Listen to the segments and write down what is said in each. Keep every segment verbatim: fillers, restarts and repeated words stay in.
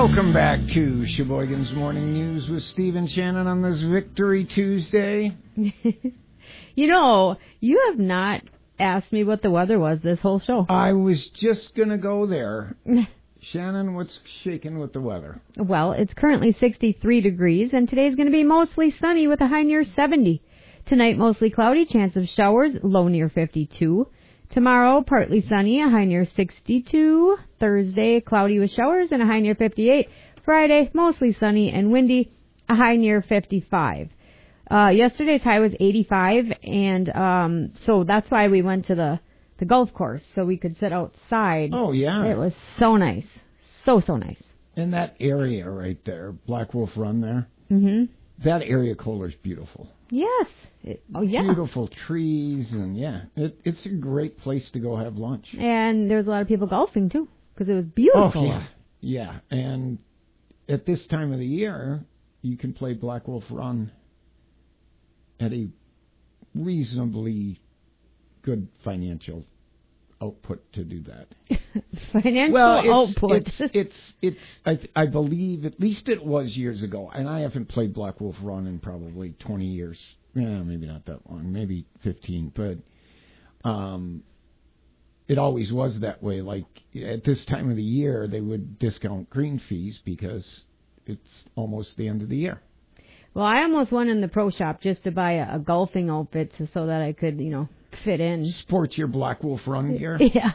Welcome back to Sheboygan's Morning News with Steve and Shannon on this Victory Tuesday. You know, you have not asked me what the weather was this whole show. I was just going to go there. Shannon, what's shaking with the weather? Well, it's currently sixty-three degrees, and today's going to be mostly sunny with a high near seventy. Tonight, mostly cloudy, chance of showers, low near fifty-two. Tomorrow, partly sunny, a high near sixty-two. Thursday, cloudy with showers and a high near fifty-eight. Friday, mostly sunny and windy, a high near fifty-five. Uh, yesterday's high was eighty-five, and um, so that's why we went to the, the golf course, so we could sit outside. Oh, yeah. It was so nice. So, so nice. In that area right there, Black Wolf Run there, Mm-hmm. that area color is beautiful. Yes. It, oh, yeah. Beautiful trees, and yeah, it, it's a great place to go have lunch. And there was a lot of people golfing, too, because it was beautiful. Oh, yeah. Yeah, and at this time of the year, you can play Black Wolf Run at a reasonably good financial output to do that. Financial well, it's, output. It's, it's, it's I, I believe, at least it was years ago, and I haven't played Black Wolf Run in probably twenty years. Yeah, maybe not that long, maybe fifteen, but um, it always was that way. Like, at this time of the year, they would discount green fees because it's almost the end of the year. Well, I almost went in the pro shop just to buy a, a golfing outfit so, so that I could, you know, fit in. Sport your Black Wolf Run gear? Yeah.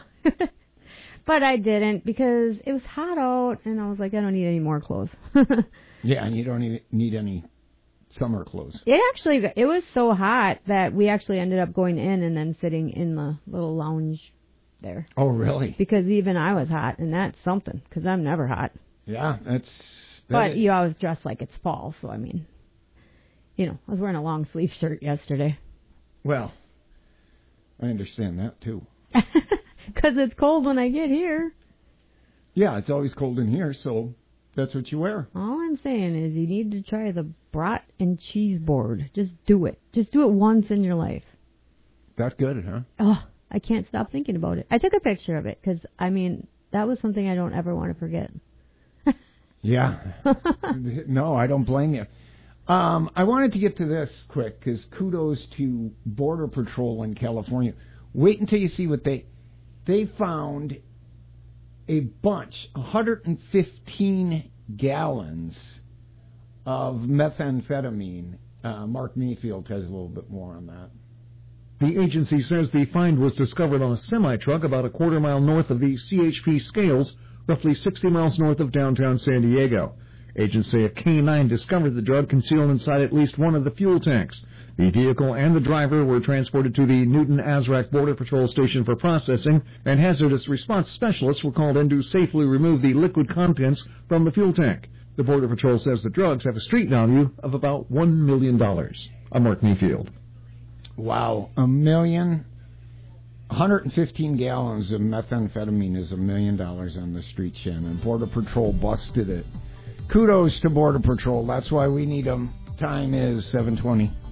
But I didn't because it was hot out, and I was like, I don't need any more clothes. Yeah, and you don't even need any summer clothes. It actually, it was so hot that we actually ended up going in and then sitting in the little lounge there. Oh, really? Because even I was hot, and that's something, because I'm never hot. Yeah, that's... That but is. You always dress like it's fall, so I mean, you know, I was wearing a long sleeve shirt yesterday. Well, I understand that, too. Because it's cold when I get here. Yeah, it's always cold in here, so that's what you wear. All I'm saying is you need to try the brat and cheese board. Just do it. Just do it once in your life. That's good, huh? Oh, I can't stop thinking about it. I took a picture of it because, I mean, that was something I don't ever want to forget. Yeah. No, I don't blame you. Um, I wanted to get to this quick because kudos to Border Patrol in California. Wait until you see what they... They found a bunch, one hundred fifteen gallons of methamphetamine. Uh, Mark Mayfield has a little bit more on that. The agency says the find was discovered on a semi-truck about a quarter mile north of the C H P Scales, roughly sixty miles north of downtown San Diego. Agents say a K nine discovered the drug concealed inside at least one of the fuel tanks. The vehicle and the driver were transported to the Newton-Azraq Border Patrol Station for processing, and hazardous response specialists were called in to safely remove the liquid contents from the fuel tank. The Border Patrol says the drugs have a street value of about one million dollars. I'm Mark Mayfield. Wow, a million? one hundred fifteen gallons of methamphetamine is a million dollars on the street, Shannon. Border Patrol busted it. Kudos to Border Patrol. That's why we need them. Time is seven twenty.